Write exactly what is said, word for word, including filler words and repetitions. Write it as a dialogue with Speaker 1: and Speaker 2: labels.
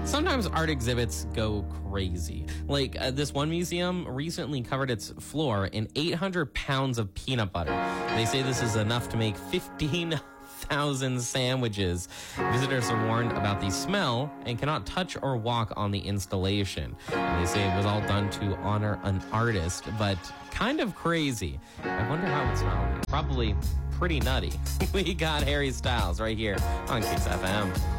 Speaker 1: Sometimes art exhibits go crazy. Like uh, this one museum recently covered its floor in eight hundred pounds of peanut butter. They say this is enough to make fifteen thousand sandwiches. Visitors are warned about the smell and cannot touch or walk on the installation. And they say it was all done to honor an artist, but kind of crazy. I wonder how it smelled. Probably pretty nutty. We got Harry Styles right here on Kicks F M.